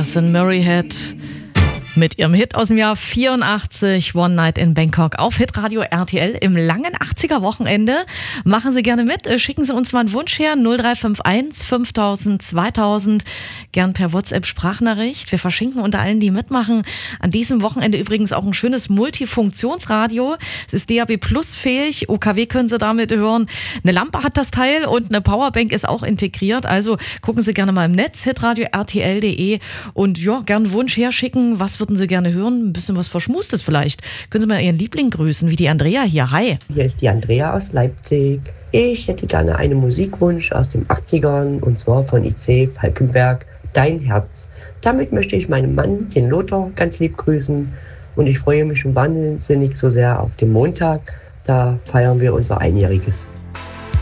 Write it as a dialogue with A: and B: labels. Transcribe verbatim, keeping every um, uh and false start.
A: Das sind Murrayhead mit ihrem Hit aus dem Jahr vierundachtzig, One Night in Bangkok, auf Hitradio R T L im langen achtziger-Wochenende. Machen Sie gerne mit, schicken Sie uns mal einen Wunsch her, null drei fünf eins fünftausend zweitausend, gern per WhatsApp-Sprachnachricht. Wir verschenken unter allen, die mitmachen, an diesem Wochenende übrigens auch ein schönes Multifunktionsradio. Es ist D A B Plus fähig, U K W können Sie damit hören. Eine Lampe hat das Teil und eine Powerbank ist auch integriert. Also gucken Sie gerne mal im Netz, hitradio r t l punkt d e, und ja, gern einen Wunsch herschicken. Was würden Sie gerne hören? Ein bisschen was Verschmustes vielleicht. Können Sie mal Ihren Liebling grüßen, wie die Andrea hier. Hi.
B: Hier ist die Andrea aus Leipzig. Ich hätte gerne einen Musikwunsch aus den achtzigern, und zwar von I C Falkenberg, Dein Herz. Damit möchte ich meinen Mann, den Lothar, ganz lieb grüßen. Und ich freue mich schon wahnsinnig so sehr auf den Montag. Da feiern wir unser Einjähriges.